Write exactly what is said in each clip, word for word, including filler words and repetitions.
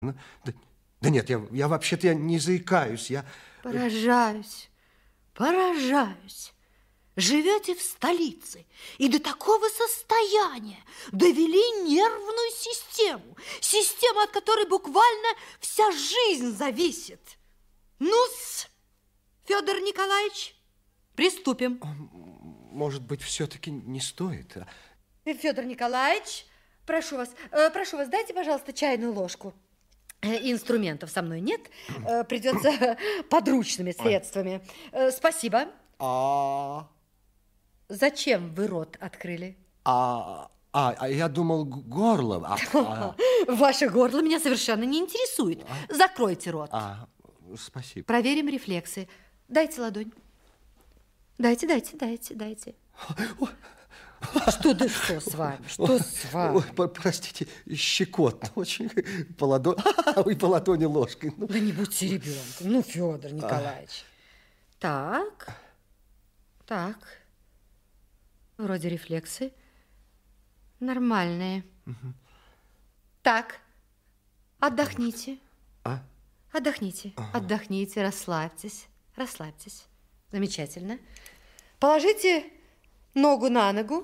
Да, да нет, я, я вообще-то я не заикаюсь. Я... Поражаюсь, поражаюсь. Живете в столице и до такого состояния довели нервную систему. Систему, от которой буквально вся жизнь зависит. Ну-с, Федор Николаевич, приступим. Может быть, все-таки не стоит? А... Федор Николаевич, прошу вас, э, прошу вас, дайте, пожалуйста, чайную ложку. Э, инструментов со мной нет, э, придется подручными средствами. Э, спасибо. А... Зачем вы рот открыли? А, а, а я думал, горло. А, а... Ваше горло меня совершенно не интересует. А? Закройте рот. А, спасибо. Проверим рефлексы. Дайте ладонь. Дайте, дайте, дайте, дайте. Что, да что с вами? Что с вами? Ой, простите, щекотно очень. По ладони, ой, по ладони ложкой. Да не будьте ребенком. Ну, Федор Николаевич. А. Так, так. Вроде рефлексы нормальные. Угу. Так, отдохните. А? Отдохните, ага. Отдохните, расслабьтесь, расслабьтесь. Замечательно. Положите ногу на ногу.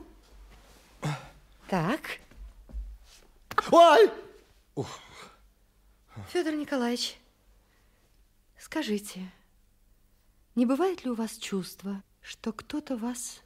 Так. Ой! Федор Николаевич, скажите, не бывает ли у вас чувства, что кто-то вас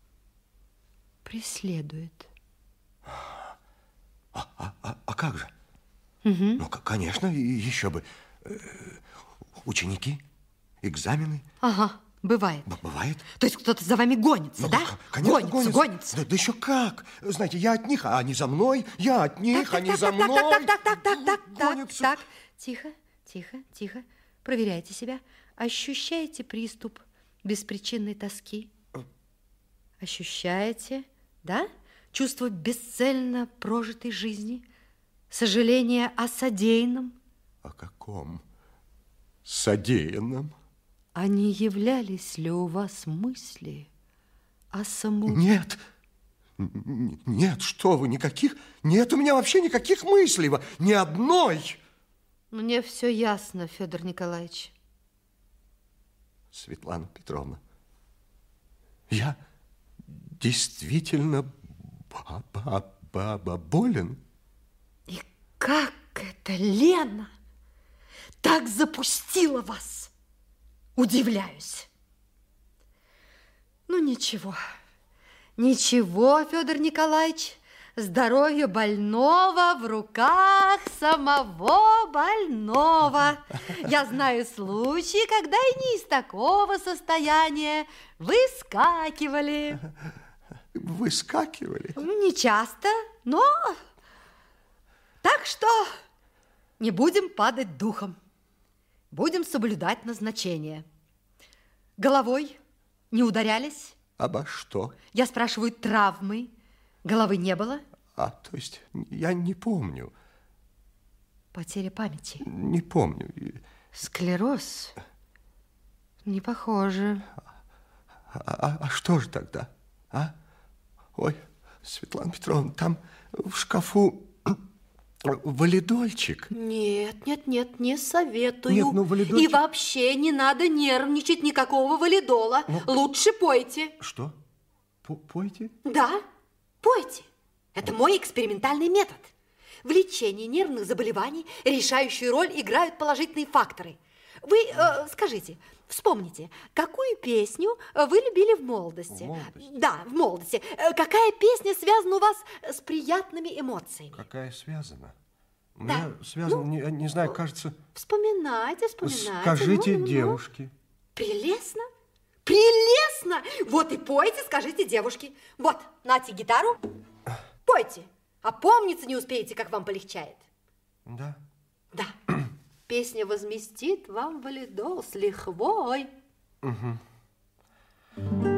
преследует? А, а, а, а как же? Угу. Ну, конечно, еще бы. Ученики, экзамены. Ага, бывает. Б бывает. То есть кто-то за вами гонится, ну, да? Конечно, гонится, гонится. гонится. Да, да еще как. Знаете, я от них, а они за мной. Я от них, так, они так, за так, мной. Так, так, так, так, так, гонятся. так, так. Тихо, тихо, тихо. Проверяйте себя. Ощущаете приступ беспричинной тоски? Ощущаете, да? Чувство бесцельно прожитой жизни? Сожаление о содеянном? О каком содеянном? А не являлись ли у вас мысли о саму... Нет, нет, что вы, никаких... Нет у меня вообще никаких мыслей, ни одной. Мне все ясно, Федор Николаевич. Светлана Петровна, я действительно болен. И как это Лена так запустила вас? Удивляюсь. Ну, ничего. Ничего, Федор Николаевич. Здоровье больного в руках самого больного. Я знаю случаи, когда и не из такого состояния выскакивали. Выскакивали? Не часто, но... Так что не будем падать духом. Будем соблюдать назначение. Головой не ударялись? Обо что? Я спрашиваю, травмы головы не было? А, то есть я не помню. Потеря памяти? Не помню. Склероз? Не похоже. А, а, а что же тогда? А? Ой, Светлана Петровна, там в шкафу валидольчик. Нет, нет, нет, не советую. Нет, ну валидольчик... И вообще не надо нервничать, никакого валидола. Ну, лучше пойте. Что? П пойте? Да, пойте. Это мой экспериментальный метод. В лечении нервных заболеваний решающую роль играют положительные факторы. Вы э, скажите, вспомните, какую песню вы любили в молодости? В молодости? Да, в молодости. Какая песня связана у вас с приятными эмоциями? Какая связана? У да. меня связано, ну, не, не знаю, кажется... Вспоминайте, вспоминайте. Скажите, ну, ну, девушки. Ну. Прелестно, прелестно. Вот и пойте, скажите девушке. Вот, нате гитару, пойте. А помниться не успеете, как вам полегчает. Да? Да. Песня возместит вам валидол с лихвой. Угу.